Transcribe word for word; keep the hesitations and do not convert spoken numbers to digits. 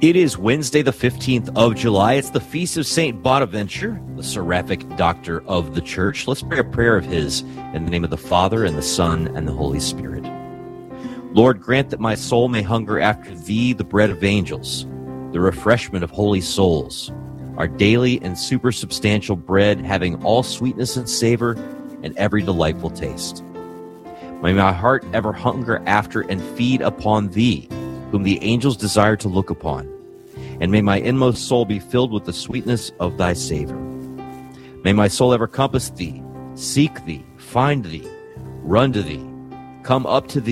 It is Wednesday, the fifteenth of July. It's the Feast of Saint Bonaventure, the seraphic doctor of the Church. Let's pray a prayer of his in the name of the Father, and the Son, and the Holy Spirit. Lord, grant that my soul may hunger after thee, the bread of angels, the refreshment of holy souls, our daily and supersubstantial bread, having all sweetness and savor and every delightful taste. May my heart ever hunger after and feed upon thee, whom the angels desire to look upon. And may my inmost soul be filled with the sweetness of thy savor. May my soul ever compass thee, seek thee, find thee, run to thee, come up to thee,